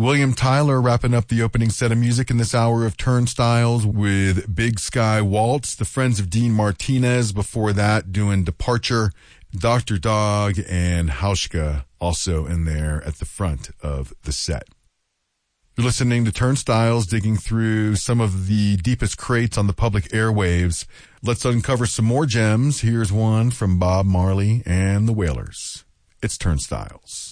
William Tyler wrapping up the opening set of music in this hour of Turnstiles with Big Sky Waltz. The Friends of Dean Martinez before that doing Departure. Dr. Dog and Hauschka also in there at the front of the set. You're listening to Turnstiles, digging through some of the deepest crates on the public airwaves. Let's uncover some more gems. Here's one from Bob Marley and the Wailers. It's Turnstiles.